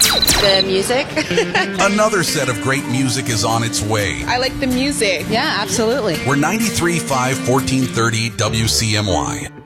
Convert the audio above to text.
The music. Another set of great music is on its way. I like the music. Yeah, absolutely. We're 93.5 1430 WCMY.